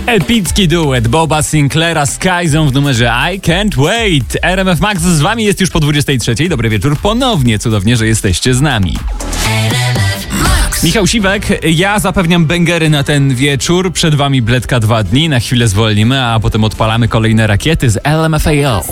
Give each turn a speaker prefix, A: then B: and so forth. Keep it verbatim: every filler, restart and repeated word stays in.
A: Epicki duet Boba Sinclaira z Kajzą w numerze I Can't Wait. R M F Max z wami jest już po dwudziestej trzeciej. Dobry wieczór ponownie. Cudownie, że jesteście z nami. Michał Siwek, ja zapewniam bęgery na ten wieczór. Przed wami Bledka dwa dni, na chwilę zwolnimy, a potem odpalamy kolejne rakiety z L M F A O.